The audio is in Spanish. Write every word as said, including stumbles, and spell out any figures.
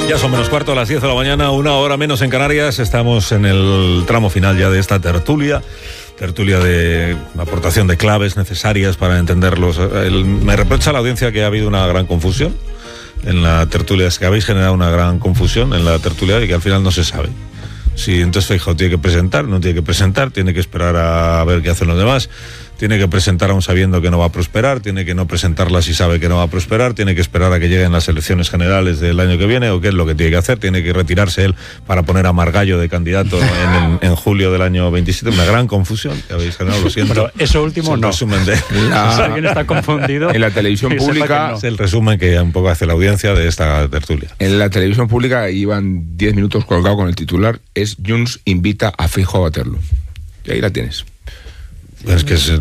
Ya son menos cuarto a las diez de la mañana, una hora menos en Canarias. Estamos en el tramo final ya de esta tertulia. Tertulia de aportación de claves necesarias para entenderlos. El, me reprocha la audiencia que ha habido una gran confusión en la tertulia. Es que habéis generado una gran confusión en la tertulia y que al final no se sabe. Si entonces Feijóo tiene que presentar, no tiene que presentar, tiene que esperar a ver qué hacen los demás. Tiene que presentar aún sabiendo que no va a prosperar, tiene que no presentarla si sabe que no va a prosperar, tiene que esperar a que lleguen las elecciones generales del año que viene, o qué es lo que tiene que hacer, tiene que retirarse él para poner a Margallo de candidato en, en julio del año veintisiete. Una gran confusión que habéis generado, lo siento. Pero eso último es no. Resumen de... La... Si alguien está confundido... En la televisión pública... No. Es el resumen que un poco hace la audiencia de esta tertulia. En la televisión pública iban diez minutos colgado con el titular, es Junts invita a Feijóo a baterlo. Y ahí la tienes. Es que es